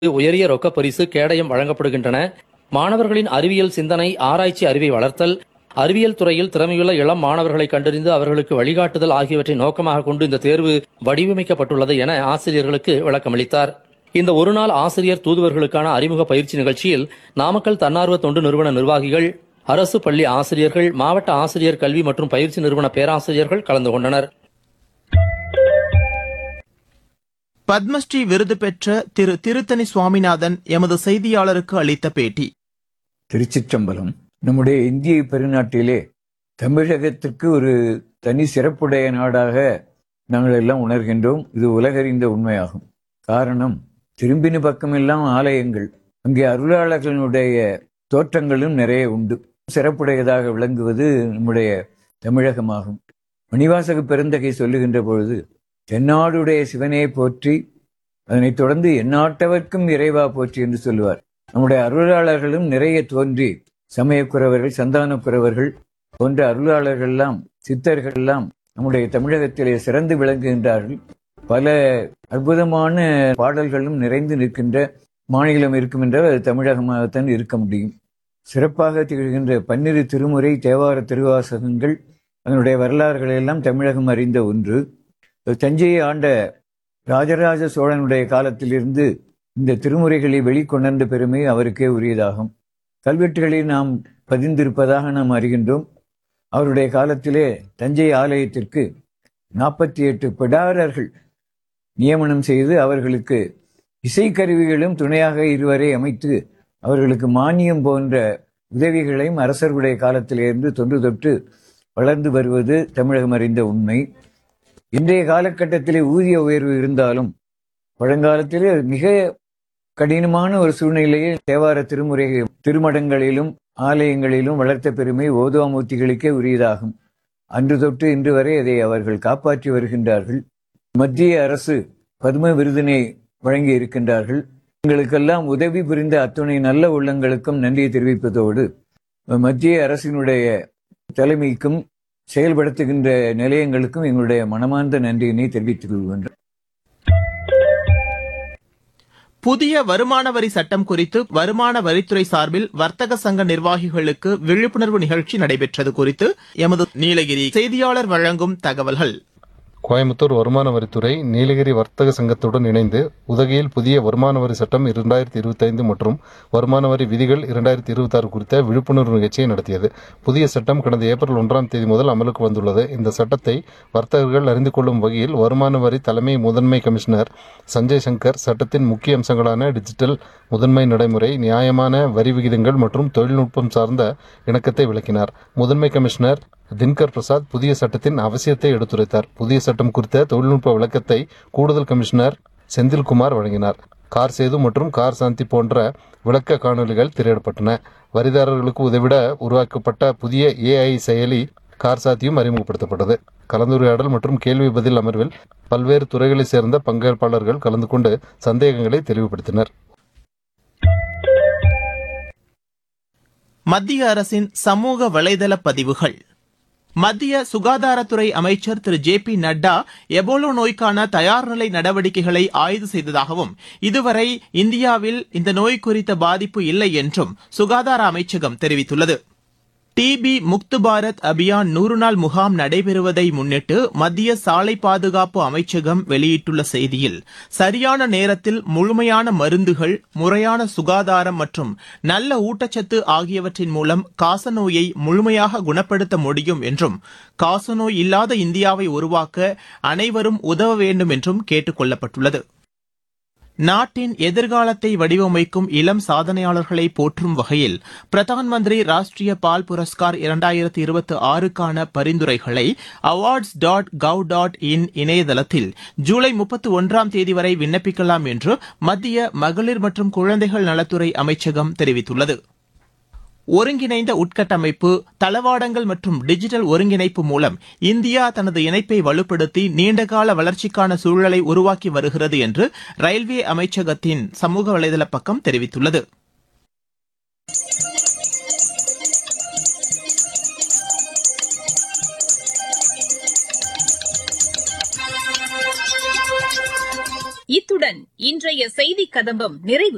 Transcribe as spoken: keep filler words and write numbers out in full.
உயரிய ரொக்க பரிசு கேடயம் வழங்கப்படுகின்றன. மாணவர்களின் அறிவியல் சிந்தனை, ஆராய்ச்சி அறிவை வளர்த்தல், அறிவியல் துறையில் திறமையுள்ள இளம் மாணவர்களை கண்டறிந்து அவர்களுக்கு வழிகாட்டுதல் ஆகியவற்றை நோக்கமாக கொண்டு இந்த தேர்வு வடிவமைக்கப்பட்டுள்ளது என ஆசிரியர்களுக்கு விளக்கமளித்தார். இந்த ஒருநாள் ஆசிரியர் தூதுவர்களுக்கான அறிமுக பயிற்சி நிகழ்ச்சியில் நாமக்கல் தன்னார்வ தொண்டு நிறுவன நிர்வாகிகள், அரசு பள்ளி ஆசிரியர்கள், மாவட்ட ஆசிரியர் கல்வி மற்றும் பயிற்சி நிறுவன பேராசிரியர்கள் கலந்து கொண்டனர். பத்மஸ்ரீ விருது பெற்ற திரு திருத்தணி சுவாமிநாதன் எமது செய்தியாளருக்கு அளித்த பேட்டி. திருச்சிற்றம்பலம். நம்முடைய இந்திய பெருநாட்டிலே தமிழகத்திற்கு ஒரு தனி சிறப்புடைய நாடாக நாங்கள் எல்லாம் உணர்கின்றோம். இது உலகறிந்த உண்மையாகும். காரணம், திரும்பின பக்கமெல்லாம் ஆலயங்கள், அங்கே அருளாளர்களுடைய தோற்றங்களும் நிறைய உண்டு. சிறப்புடையதாக விளங்குவது நம்முடைய தமிழகமாகும். மணிவாசக பெருந்தகை சொல்லுகின்ற பொழுது, தென்னாடுடைய சிவனே போற்றி, அதனைத் தொடர்ந்து எந்நாட்டவர்க்கும் இறைவா போற்றி என்று சொல்லுவார். நம்முடைய அருளாளர்களும் நிறைய தோன்றி, சமயக்குறவர்கள், சந்தானக்குறவர்கள் போன்ற அருளாளர்கள் எல்லாம், சித்தர்கள் எல்லாம் நம்முடைய தமிழகத்திலே சிறந்து விளங்குகின்றார்கள். பல அற்புதமான பாடல்களும் நிறைந்து நிற்கின்ற மாநிலம் இருக்கும் என்றால் அது தமிழகமாகத்தான் இருக்க முடியும். சிறப்பாக திகழ்கின்ற பன்னிரு திருமுறை, தேவார திருவாசகங்கள், அதனுடைய வரலாறுகளை எல்லாம் தமிழகம் அறிந்த ஒன்று. தஞ்சையை ஆண்ட ராஜராஜ சோழனுடைய காலத்திலிருந்து இந்த திருமுறைகளை வெளிக்கொணர்ந்த பெருமை அவருக்கே உரியதாகும். கல்வெட்டுகளில் நாம் பதிந்திருப்பதாக நாம் அறிகின்றோம். அவருடைய காலத்திலே தஞ்சை ஆலயத்திற்கு நாற்பத்தி எட்டு பிடாரர்கள் நியமனம் செய்து அவர்களுக்கு இசைக்கருவிகளும் துணையாக இருவரை அமைத்து அவர்களுக்கு மானியம் போன்ற உதவிகளையும் அரசர்களுடைய காலத்திலிருந்து தொன்று தொட்டு வளர்ந்து வருவது தமிழகம் அறிந்த உண்மை. இன்றைய காலகட்டத்திலே ஊதிய உயர்வு இருந்தாலும் பழங்காலத்திலே மிக கடினமான ஒரு சூழ்நிலையில் தேவார திருமுறை திருமடங்களிலும் ஆலயங்களிலும் வளர்த்த பெருமை ஓதுவாமூர்த்திகளுக்கே உரியதாகும். அன்று தொட்டு இன்று வரை அதை அவர்கள் காப்பாற்றி வருகின்றார்கள். மத்திய அரசு பத்ம விருதினை வழங்கி இருக்கின்றார்கள். எங்களுக்கெல்லாம் உதவி புரிந்த அத்துணை நல்ல உள்ளங்களுக்கும் நன்றியை தெரிவிப்பதோடு, மத்திய அரசினுடைய தலைமைக்கும் செயல்படுத்துகின்ற நிலையங்களுக்கும் எங்களுடைய மனமார்ந்த நன்றியினை தெரிவித்துக் கொள்கின்றோம். புதிய வருமான வரி சட்டம் குறித்து வருமான வரித்துறை சார்பில் வர்த்தக சங்க நிர்வாகிகளுக்கு விழிப்புணர்வு நிகழ்ச்சி நடைபெற்றது குறித்து எமது நீலகிரி செய்தியாளர் வழங்கும் தகவல்கள். கோயம்புத்தூர் வருமான வரித்துறை நீலகிரி வர்த்தக சங்கத்துடன் இணைந்து உதகையில் புதிய வருமான வரி சட்டம் இரண்டாயிரத்தி இருபத்தி ஐந்து மற்றும் வருமான வரி விதிகள் இரண்டாயிரத்தி இருபத்தி ஆறு குறித்த விழிப்புணர்வு நிகழ்ச்சியை நடத்தியது. புதிய சட்டம் கடந்த ஏப்ரல் ஒன்றாம் தேதி முதல் அமலுக்கு வந்துள்ளது. இந்த சட்டத்தை வர்த்தகர்கள் அறிந்து கொள்ளும் வகையில் வருமான வரி தலைமை முதன்மை கமிஷனர் சஞ்சய் சங்கர் சட்டத்தின் முக்கிய அம்சங்களான டிஜிட்டல் முதன்மை நடைமுறை, நியாயமான வரி விகிதங்கள் மற்றும் தொழில்நுட்பம் சார்ந்த இணக்கத்தை விளக்கினார். முதன்மை கமிஷனர் தின்கர் பிரசாத் புதிய சட்டத்தின் அவசியத்தை எடுத்துரைத்தார். புதிய சட்டம் குறித்த தொழில்நுட்ப விளக்கத்தை கூடுதல் கமிஷனர் செந்தில்குமார் வழங்கினார். கார் சேது மற்றும் கார் சாந்தி போன்ற விளக்க காணொலிகள் திரையிடப்பட்டன. வரிதாரர்களுக்கு உதவிட உருவாக்கப்பட்ட புதிய ஏஐ செயலி கார் சாத்தியும் அறிமுகப்படுத்தப்பட்டது. கலந்துரையாடல் மற்றும் கேள்வி பதில் அமர்வில் பல்வேறு துறைகளைச் சேர்ந்த பங்கேற்பாளர்கள் கலந்து கொண்டு சந்தேகங்களை தெளிவுபடுத்தினர். மத்திய அரசின் சமூக வலைதள பதிவுகள். மத்திய சுகாதாரத்துறை அமைச்சர் திரு ஜே பி நட்டா எபோலா நோய்க்கான தயார்நிலை நடவடிக்கைகளை ஆய்வு செய்ததாகவும், இதுவரை இந்தியாவில் இந்த நோய் குறித்த பாதிப்பு இல்லை என்றும் சுகாதார அமைச்சகம் தெரிவித்துள்ளது. டிபி முக்து பாரத் அபியான் நூறு நாள் முகாம் நடைபெறுவதை முன்னிட்டு மத்திய சாலை பாதுகாப்பு அமைச்சகம் வெளியிட்டுள்ள செய்தியில், சரியான நேரத்தில் முழுமையான மருந்துகள், முறையான சுகாதாரம் மற்றும் நல்ல ஊட்டச்சத்து ஆகியவற்றின் மூலம் காசநோயை முழுமையாக குணப்படுத்த முடியும் என்றும், காசநோய் இல்லாத இந்தியாவை உருவாக்க அனைவரும் உதவ வேண்டும் என்றும் கேட்டுக் கொள்ளப்பட்டுள்ளது. நாட்டின் எதிர்காலத்தை வடிவமைக்கும் இளம் சாதனையாளர்களை போற்றும் வகையில் பிரதான் மந்திரி ராஷ்டிரிய பால் புரஸ்கார் இரண்டாயிரத்தி இருபத்தி ஆறுக்கான பரிந்துரைகளை awards dot gov dot in இணையதளத்தில் ஜூலை முப்பத்தி ஒன்றாம் தேதி வரை விண்ணப்பிக்கலாம் என்று மத்திய மகளிர் மற்றும் குழந்தைகள் நலத்துறை அமைச்சகம் தெரிவித்துள்ளது. ஒருங்கிணைந்த உட்கட்டமைப்பு, தளவாடங்கள் மற்றும் டிஜிட்டல் ஒருங்கிணைப்பு மூலம் இந்தியா தனது இணைப்பை வலுப்படுத்தி நீண்டகால வளர்ச்சிக்கான சூழலை உருவாக்கி வருகிறது என்று ரயில்வே அமைச்சகத்தின் சமூக வலைதள பக்கம் தெரிவித்துள்ளது. இத்துடன் இன்றைய செய்திக் கதம்பம் நிறைவு